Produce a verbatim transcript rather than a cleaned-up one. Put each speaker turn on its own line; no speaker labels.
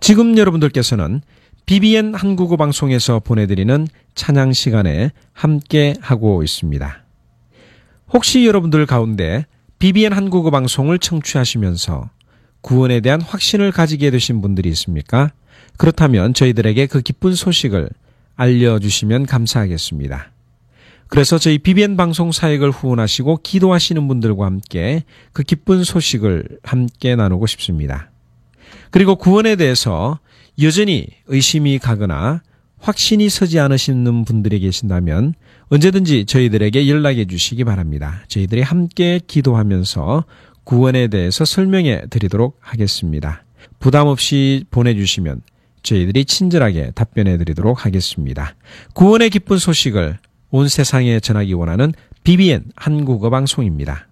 지금 여러분들께서는 비비엔 한국어 방송에서 보내드리는 찬양 시간에 함께 하고 있습니다. 혹시 여러분들 가운데 비비엔 한국어 방송을 청취하시면서 구원에 대한 확신을 가지게 되신 분들이 있습니까? 그렇다면 저희들에게 그 기쁜 소식을 알려주시면 감사하겠습니다. 그래서 저희 비비엔 방송 사역을 후원하시고 기도하시는 분들과 함께 그 기쁜 소식을 함께 나누고 싶습니다. 그리고 구원에 대해서 여전히 의심이 가거나 확신이 서지 않으시는 분들이 계신다면 언제든지 저희들에게 연락해 주시기 바랍니다. 저희들이 함께 기도하면서 구원에 대해서 설명해 드리도록 하겠습니다. 부담 없이 보내주시면 저희들이 친절하게 답변해 드리도록 하겠습니다. 구원의 기쁜 소식을 온 세상에 전하기 원하는 비비엔 한국어 방송입니다.